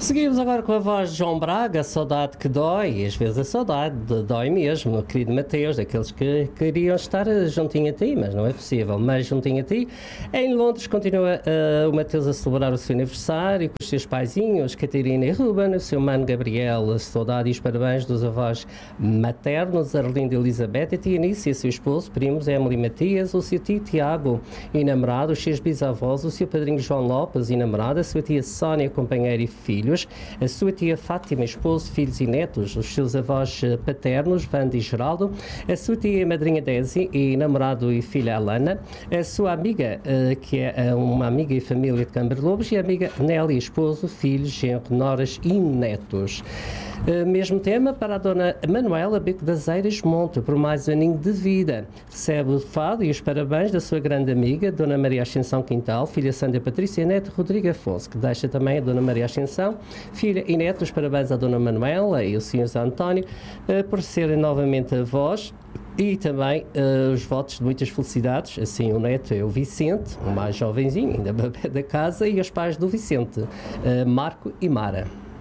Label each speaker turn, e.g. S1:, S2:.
S1: Seguimos agora com a voz de João Braga, saudade que dói, e às vezes a saudade dói mesmo, meu querido Mateus, daqueles que queriam estar juntinho a ti, mas não é possível, mas juntinho a ti. Em Londres continua o Mateus a celebrar o seu aniversário com os seus paizinhos, Catarina e Ruben, o seu mano Gabriel, a saudade e os parabéns dos avós maternos, Arlindo e Elizabeth, a tia Nice e o seu esposo, primos Emily e Matias, o seu tio Tiago e namorado, os seus bisavós, o seu padrinho João Lopes e namorada, a sua tia Sónia, companheira e filhos, a sua tia Fátima, esposo, filhos e netos, os seus avós paternos, Wanda e Geraldo, a sua tia madrinha Desi e namorado e filha Alana, a sua amiga, que é uma amiga e família de Câmara Lobos, e a amiga Nélia, esposo, filhos, genro, noras e netos. Mesmo tema para a dona Manuela Beco das Eiras Monte, por mais um aninho de vida. Recebe o fado e os parabéns da sua grande amiga, dona Maria Ascensão Quintal, filha Sandra Patrícia e neto Rodrigo Afonso, que deixa também a dona Maria Ascensão, filha e neto, os parabéns à dona Manuela e ao senhor Zé António, por serem novamente avós. E também os votos de muitas felicidades, assim o neto é o Vicente, o mais jovenzinho, ainda bebê da casa, e os pais do Vicente, Marco e Mara.